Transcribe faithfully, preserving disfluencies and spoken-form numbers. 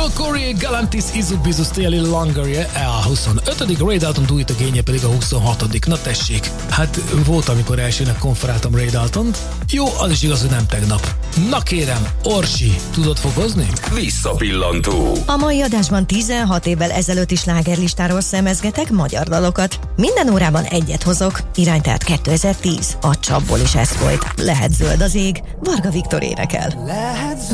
Joel Corey, Galantis, Izubizu, Stay a Little Longer, a huszonötödik Ray Dalton Do It Again-je pedig a huszonhatodik Na tessék, hát volt, amikor elsőnek konferáltam Ray Daltont. Jó, az is igaz, hogy nem tegnap. Na kérem, Orsi, tudod fokozni? Visszapillantó. A mai adásban tizenhat évvel ezelőtti slágerlistáról szemezgetek magyar dalokat. Minden órában egyet hozok, irány tehát kétezer-tíz. A csapból is ez folyt. Lehet zöld az ég, Varga Viktor énekel. Lehet